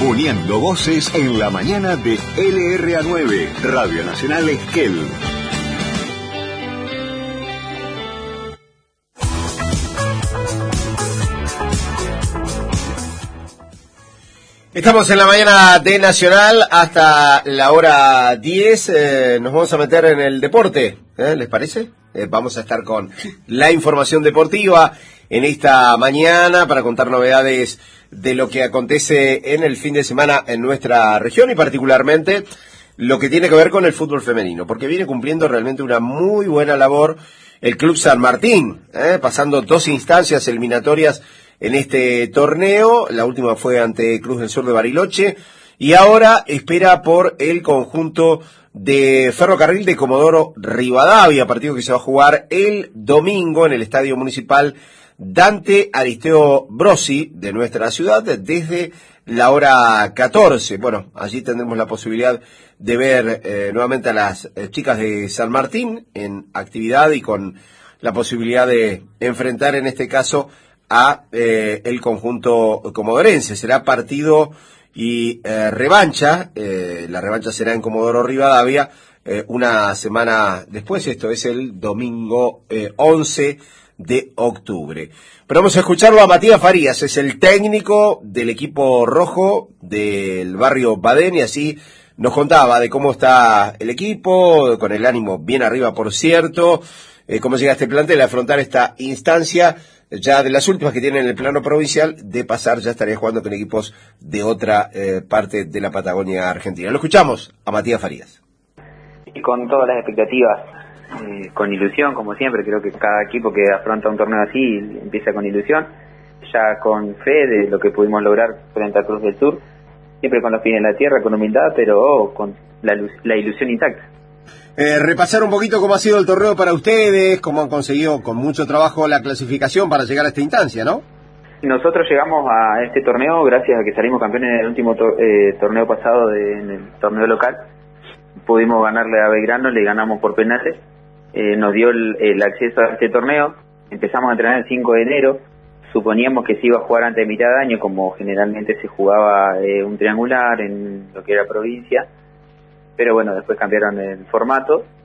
uniendo voces en la mañana de LRA9, Radio Nacional Esquel. Estamos en la mañana de Nacional hasta la hora 10. Nos vamos a meter en el deporte, ¿les parece? Vamos a estar con la información deportiva en esta mañana para contar novedades de lo que acontece en el fin de semana en nuestra región y particularmente lo que tiene que ver con el fútbol femenino, porque viene cumpliendo realmente una muy buena labor el Club San Martín, pasando 2 instancias eliminatorias en este torneo. La última fue ante Cruz del Sur de Bariloche y ahora espera por el conjunto de Ferrocarril de Comodoro Rivadavia, partido que se va a jugar el domingo en el Estadio Municipal Dante Aristeo Brosi de nuestra ciudad desde la hora 14. Bueno, allí tendremos la posibilidad de ver nuevamente a las chicas de San Martín en actividad y con la posibilidad de enfrentar en este caso a el conjunto comodorense. Será partido y revancha. La revancha será en Comodoro Rivadavia una semana después. Esto es el domingo 11 de octubre. Pero vamos a escucharlo a Matías Farías, es el técnico del equipo rojo del barrio Badén, y así nos contaba de cómo está el equipo, con el ánimo bien arriba, por cierto, cómo llega este plantel a afrontar esta instancia, ya de las últimas que tiene en el plano provincial, de pasar, ya estaría jugando con equipos de otra parte de la Patagonia Argentina. Lo escuchamos a Matías Farías. Y con todas las expectativas, con ilusión, como siempre, creo que cada equipo que afronta un torneo así empieza con ilusión, ya con fe de lo que pudimos lograr frente a Cruz del Sur, siempre con los pies en la tierra, con humildad, pero con la ilusión intacta. Repasar un poquito cómo ha sido el torneo para ustedes, cómo han conseguido con mucho trabajo la clasificación para llegar a esta instancia, ¿no? Nosotros llegamos a este torneo gracias a que salimos campeones en el último torneo pasado, en el torneo local. Pudimos ganarle a Belgrano, le ganamos por penales. Nos dio el acceso a este torneo. Empezamos a entrenar el 5 de enero. Suponíamos que se iba a jugar antes de mitad de año, como generalmente se jugaba un triangular en lo que era provincia. Pero bueno, después cambiaron el formato